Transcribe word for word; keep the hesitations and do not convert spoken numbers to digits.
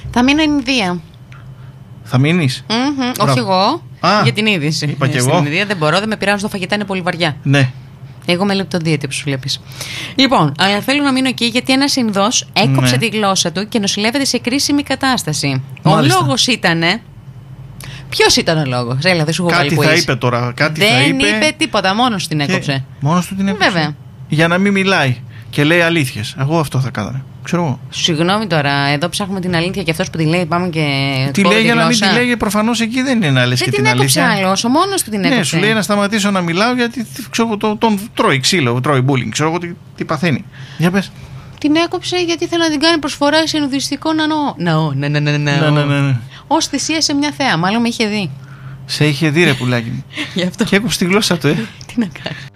Θα μείνω Ινδία. Θα μείνεις? Mm-hmm. Όχι εγώ. Α, για την είδηση. Είπα και Στην εγώ. Ινδία δεν μπορώ, δεν με πειράζουν τα φαγητά, είναι πολύ βαριά. Ναι. Εγώ με λεπτοδίαιτη, όπως βλέπεις. Λοιπόν, αλλά θέλω να μείνω εκεί γιατί ένας Ινδός έκοψε ναι. τη γλώσσα του και νοσηλεύεται σε κρίσιμη κατάσταση. Μάλιστα. Ο λόγος ήτανε. Ποιος ήταν ο λόγος? Έλα, δεν σου έχω Κάτι βάλει θα που είπε τώρα. Κάτι δεν θα είπε, είπε τίποτα, μόνος την έκοψε. Μόνος του την έκοψε. Βέβαια. Για να μην μιλάει και λέει αλήθειες. Εγώ αυτό θα κάνανε. Ξέρω εγώ. Συγγνώμη τώρα, εδώ ψάχνουμε την αλήθεια και αυτός που τη λέει πάμε και. Τι λέει για να μην τη λέει, προφανώς εκεί δεν είναι να λες και την αλήθεια. Δεν την έκοψε άλλος, ο μόνος του την έκοψε. Ναι, σου λέει να σταματήσω να μιλάω γιατί ξέρω, τον, τον τρώει ξύλο, τρώει bullying. Ξέρω εγώ τι, τι παθαίνει. Για πες. Την έκοψε γιατί θέλει να την κάνει προσφορά σε νουδιστικό ναό. Ναό, ναι, ναι, ναι, ναι. ναι, ναι, ναι, ναι. Ως θυσία σε μια θέα, μάλλον με είχε δει. Σε είχε δει, ρε πουλάκι μου. Γι' αυτό. Και έκοψε τη γλώσσα του, ε. Τι να κάνει.